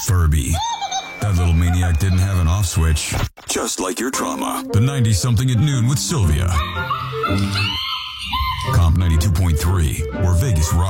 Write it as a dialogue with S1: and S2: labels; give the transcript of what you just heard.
S1: Furby. That little maniac didn't have an off switch. Just like your trauma. The 90-something at noon with Sylvia. Comp 92.3, where Vegas rocks.